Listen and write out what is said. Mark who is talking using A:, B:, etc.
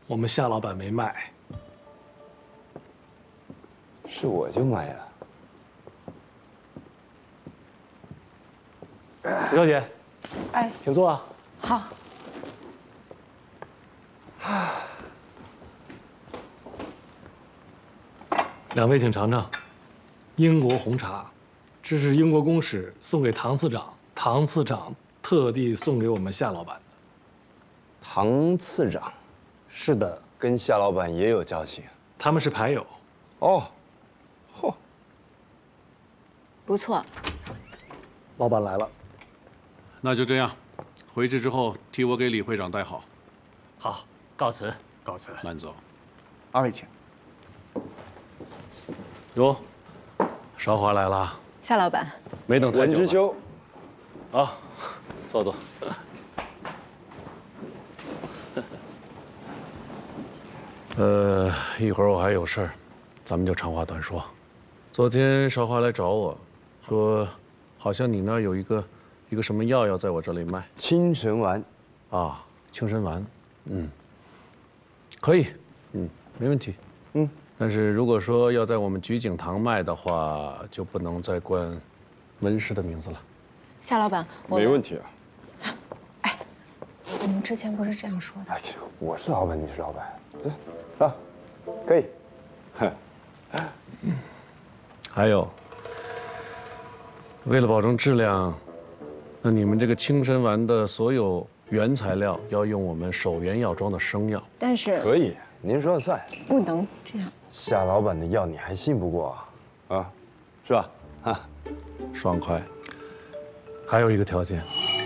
A: 我们夏老板没卖。
B: 是我就卖了。
C: 吴小姐，
D: 哎，
C: 请坐啊。
D: 好。
A: 两位请尝尝，英国红茶，这是英国公使送给唐次长，唐次长特地送给我们夏老板的。
B: 唐次长，
A: 是的，
B: 跟夏老板也有交情。
A: 他们是牌友。
B: 哦，嚯，
D: 不错。
A: 老板来了。
E: 那就这样，回去之后替我给李会长带好。
C: 好，告辞，告辞。
E: 慢走。
C: 二位请。
A: 哟，韶华来了。
D: 夏老板，
A: 没等太久。
B: 文之秋，
A: 啊，坐坐。一会儿我还有事儿，咱们就长话短说。昨天韶华来找我，说好像你那儿有一个什么药要在我这里卖。
B: 清神丸。
A: 啊，清神丸。可以，没问题。但是如果说要在我们菊景堂卖的话，就不能再冠文氏的名字了。
D: 夏老板，
B: 没问题啊。
D: 哎，我们之前不是这样说的。
B: 哎，我是老板，你是老板，啊，可以。
A: 还有，为了保证质量，那你们这个清神丸的所有原材料要用我们守元药庄的生药。
D: 但是
B: 可以，您说了算。
D: 不能这样。
B: 夏老板的药你还信不过啊？是吧？啊，
A: 爽快。还有一个条件，